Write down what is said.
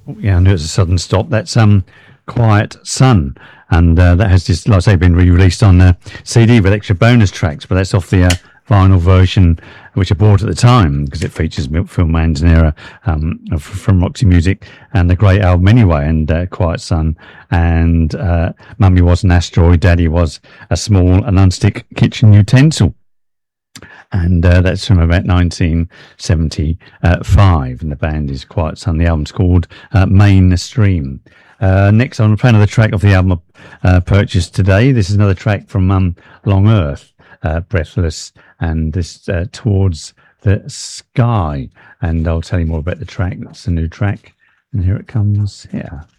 Yeah, I knew it was a sudden stop. That's Quiet Sun, and that has just, like I say, been re-released on CD with extra bonus tracks. But that's off the vinyl version, which I bought at the time because it features Phil Manzanera from Roxy Music and the great album anyway. And Quiet Sun and Mummy Was an Asteroid, Daddy Was a Small and Unstick Kitchen Utensil. And that's from about 1975, and the band is Quiet Sun. The album's called Mainstream. Next, I'm going to play another track of the album I purchased today. This is another track from Long Earth, Breathless, and this Towards the Sky. And I'll tell you more about the track. That's a new track, and here it comes here.